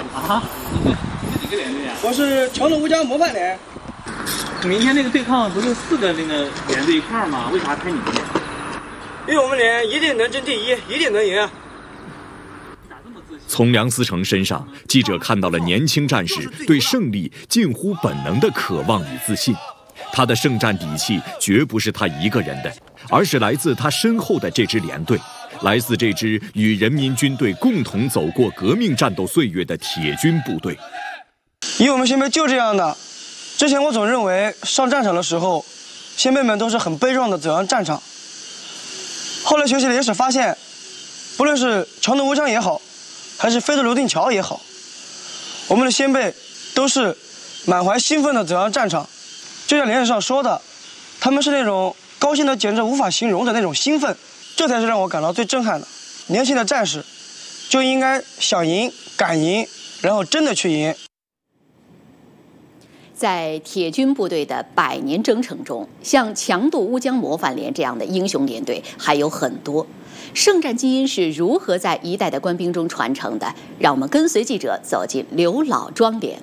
啊？你是几个连队呀？ 我是强弩乌江模范连。 明天那个对抗不是4个那个连队一块儿吗？为啥派你们连？ 因为我们连一定能争第一，一定能赢。 从梁思成身上，记者看到了年轻战士对胜利近乎本能的渴望与自信。他的圣战底气绝不是他一个人的，而是来自他身后的这支连队，来自这支与人民军队共同走过革命战斗岁月的铁军部队。 以我们先辈就这样的。之前我总认为上战场的时候，先辈们都是很悲壮的走上战场。后来学习历史发现，不论是强弩乌江也好，还是飞渡泸定桥也好，我们的先辈都是满怀兴奋地走上战场。就像连史上说的，他们是那种高兴的简直无法形容的那种兴奋，这才是让我感到最震撼的。年轻的战士就应该想赢、敢赢，然后真的去赢。 在铁军部队的100年征程中，像强渡乌江模范连这样的英雄连队还有很多。圣战基因是如何在一代的官兵中传承的？让我们跟随记者走进刘老庄连。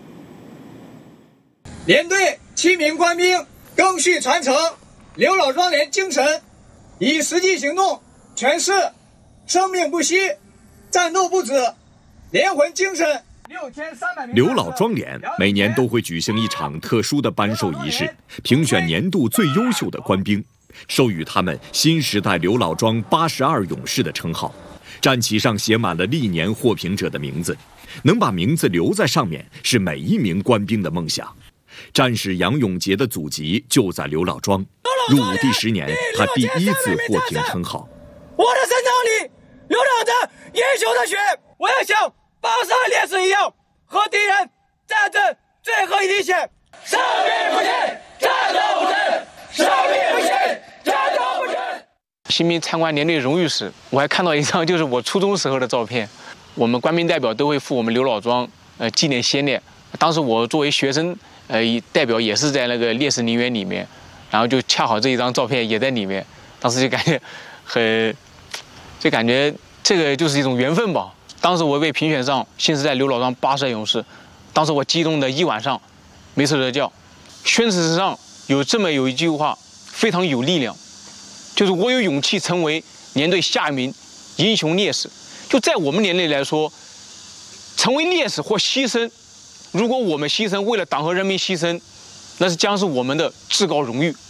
连队7名官兵赓续传承刘老庄连精神，以实际行动诠释生命不息、战斗不止、连魂精神。 刘老庄连每年都会举行一场特殊的颁授仪式，评选年度最优秀的官兵，授予他们新时代刘老庄82勇士的称号。战旗上写满了历年获评者的名字，能把名字留在上面是每一名官兵的梦想。战士杨永杰的祖籍就在刘老庄，入伍第10年，他第1次获评称号。 我的身膛里流淌着英雄的血，我要像82烈士一样，和敌人战争最后一滴血。生命不息，战斗不止；生命不息，战斗不止。 新兵参观连队荣誉时，我还看到一张就是我初中时候的照片。我们官兵代表都会赴我们刘老庄纪念先烈。当时我作为学生代表也是在那个烈士陵园里面，然后就恰好这一张照片也在里面。当时就感觉就感觉这个就是一种缘分吧。当时我被评选上新时代刘老庄82勇士，当时我激动的一晚上没睡着觉。宣誓词上有一句话非常有力量，就是我有勇气成为连队下一名英雄烈士。就在我们连队来说，成为烈士或牺牲，如果我们牺牲，为了党和人民牺牲，那将是我们的至高荣誉。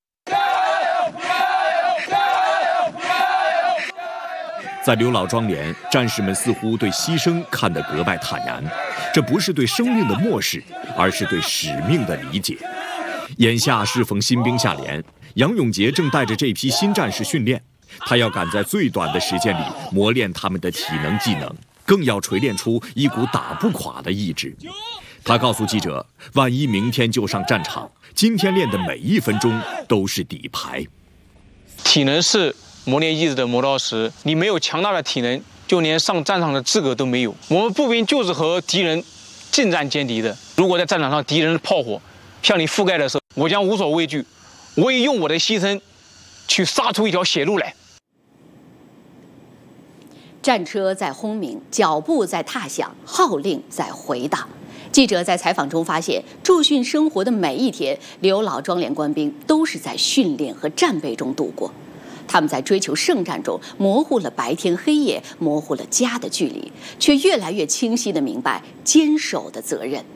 在刘老庄连，战士们似乎对牺牲看得格外坦然，这不是对生命的漠视，而是对使命的理解。眼下适逢新兵下连，杨永杰正带着这批新战士训练，他要赶在最短的时间里磨练他们的体能技能，更要锤炼出一股打不垮的意志。他告诉记者，万一明天就上战场，今天练的每1分钟都是底牌。 体能是磨练意志的磨刀石，你没有强大的体能，就连上战场的资格都没有。我们步兵就是和敌人近战歼敌的。如果在战场上敌人的炮火向你覆盖的时候，我将无所畏惧，我也用我的牺牲去杀出一条血路来。 战车在轰鸣，脚步在踏响，号令在回荡。记者在采访中发现，驻训生活的每一天，刘老庄连官兵都是在训练和战备中度过。他们在追求圣战中模糊了白天黑夜，模糊了家的距离，却越来越清晰地明白坚守的责任。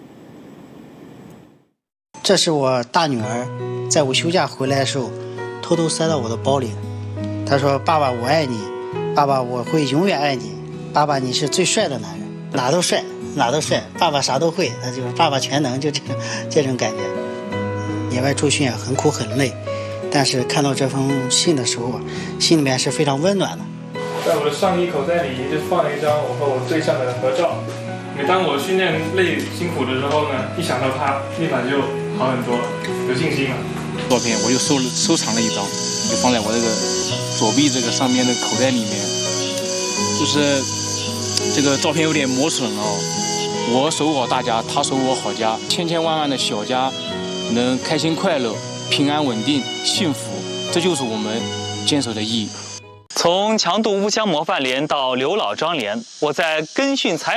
这是我大女儿在我休假回来的时候偷偷塞到我的包里。她说：“爸爸，我爱你，爸爸，我会永远爱你，爸爸，你是最帅的男人，哪都帅，哪都帅，爸爸啥都会。”那就是爸爸全能，就这种感觉。野外驻训啊，很苦很累。但是看到这封信的时候啊，心里面是非常温暖的。 在我的上衣口袋里一直放了一张我和我对象的合照。每当我训练累辛苦的时候呢，一想到他，立马就好很多了，有信心了。 照片我就收藏了一张，就放在我这个左臂这个上面的口袋里面。就是这个照片有点磨损了，我守好大家，他守我好家，千千万万的小家能开心快乐。平安稳定幸福，这就是我们坚守的意义。 从强渡乌江模范连到刘老庄连，我在跟训采